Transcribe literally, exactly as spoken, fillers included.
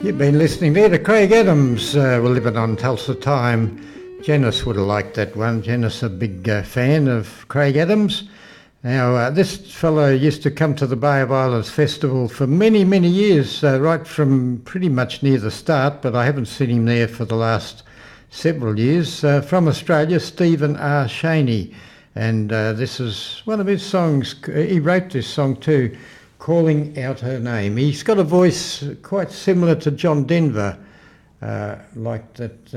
You've been listening there to Craig Adams, uh, We're Living on Tulsa Time. Janice would have liked that one. Janice, a big uh, fan of Craig Adams. Now, uh, this fellow used to come to the Bay of Islands Festival for many, many years, uh, right from pretty much near the start, but I haven't seen him there for the last several years. Uh, from Australia, Stephen R. Shaney. And uh, this is one of his songs. He wrote this song too, Calling Out Her Name. He's got a voice quite similar to John Denver, uh, like that.